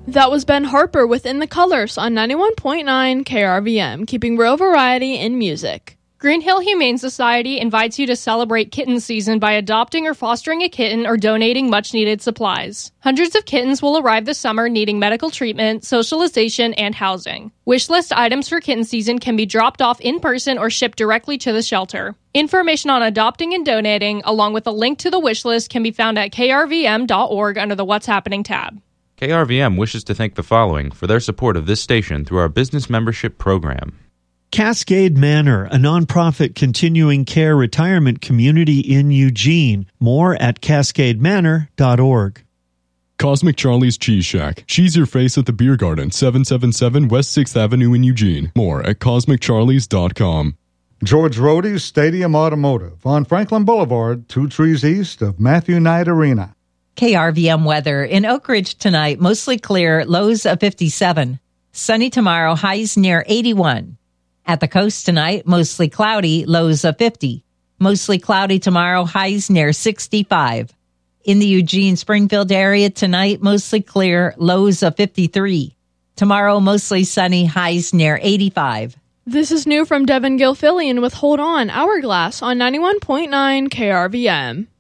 That was Ben Harper with In the Colors on 91.9 KRVM, keeping real variety in music. Green Hill Humane Society invites you to celebrate kitten season by adopting or fostering a kitten or donating much-needed supplies. Hundreds of kittens will arrive this summer needing medical treatment, socialization, and housing. Wishlist items for kitten season can be dropped off in person or shipped directly to the shelter. Information on adopting and donating, along with a link to the wish list, can be found at krvm.org under the What's Happening tab. KRVM wishes to thank the following for their support of this station through our business membership program. Cascade Manor, a nonprofit continuing care retirement community in Eugene. More at cascademanor.org. Cosmic Charlie's Cheese Shack. She's your face at the Beer Garden, 777 West 6th Avenue in Eugene. More at cosmiccharlies.com. George Rohde's Stadium Automotive on Franklin Boulevard, 2 trees east of Matthew Knight Arena. KRVM weather. In Oak Ridge tonight, mostly clear, lows of 57. Sunny tomorrow, highs near 81. At the coast tonight, mostly cloudy, lows of 50. Mostly cloudy tomorrow, highs near 65. In the Eugene-Springfield area tonight, mostly clear, lows of 53. Tomorrow, mostly sunny, highs near 85. This is new from Devin Gilfillian with Hold On, Hourglass on 91.9 KRVM.